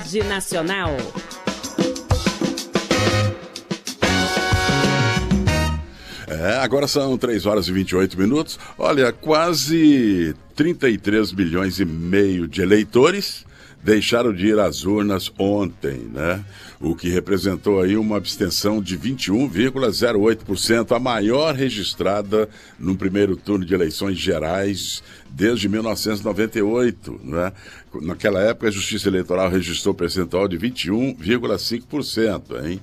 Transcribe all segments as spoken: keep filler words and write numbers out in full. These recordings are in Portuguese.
Tarde Nacional. É, agora são três horas e vinte e oito minutos. Olha, quase trinta e três milhões e meio de eleitores deixaram de ir às urnas ontem, né? O que representou aí uma abstenção de vinte e um vírgula zero oito por cento, a maior registrada no primeiro turno de eleições gerais desde mil novecentos e noventa e oito, né? Naquela época, a Justiça Eleitoral registrou percentual de vinte e um vírgula cinco por cento, hein?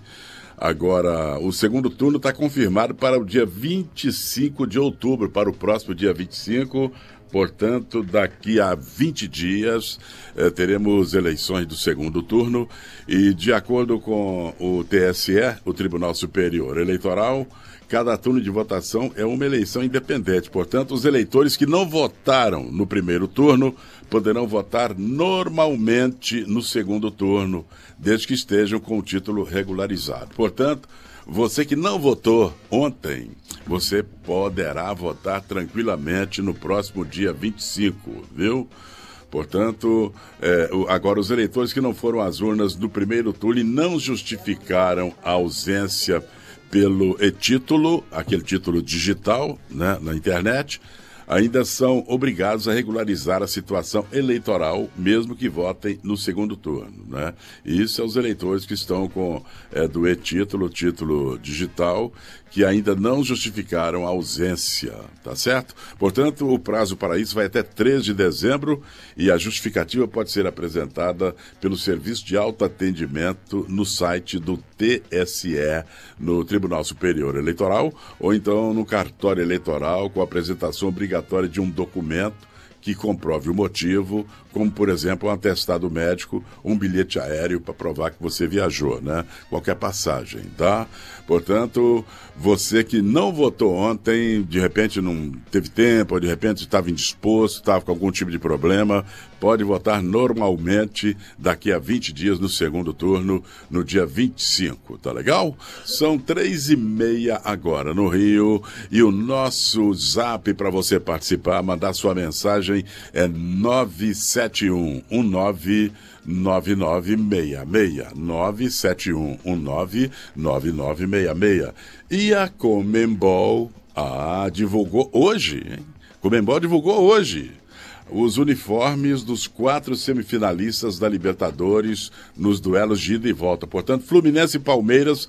Agora, o segundo turno está confirmado para o dia vinte e cinco de outubro, para o próximo dia vinte e cinco. Portanto, daqui a vinte dias eh, teremos eleições do segundo turno e, de acordo com o T S E, o Tribunal Superior Eleitoral, cada turno de votação é uma eleição independente. Portanto, os eleitores que não votaram no primeiro turno poderão votar normalmente no segundo turno, desde que estejam com o título regularizado. Portanto, você que não votou ontem, você poderá votar tranquilamente no próximo dia vinte e cinco, viu? Portanto, é, agora os eleitores que não foram às urnas no primeiro turno e não justificaram a ausência pelo e-título, aquele título digital, né, na internet, ainda são obrigados a regularizar a situação eleitoral, mesmo que votem no segundo turno, né? E isso é os eleitores que estão com é, do e-título, título digital, que ainda não justificaram a ausência, tá certo? Portanto, o prazo para isso vai até três de dezembro e a justificativa pode ser apresentada pelo Serviço de Autoatendimento no site do T S E, no Tribunal Superior Eleitoral, ou então no cartório eleitoral com a apresentação obrigatória de um documento que comprove o motivo, como, por exemplo, um atestado médico, um bilhete aéreo para provar que você viajou, né? Qualquer passagem, tá? Portanto, você que não votou ontem, de repente não teve tempo, ou de repente estava indisposto, estava com algum tipo de problema, pode votar normalmente daqui a vinte dias no segundo turno, no dia vinte e cinco, tá legal? São três e meia agora no Rio e o nosso zap para você participar, mandar sua mensagem é nove sete um um nove nove nove seis seis, nove sete um um nove nove nove seis seis. E a Conmebol, ah, divulgou hoje, hein? Conmebol divulgou hoje os uniformes dos quatro semifinalistas da Libertadores nos duelos de ida e volta. Portanto, Fluminense e Palmeiras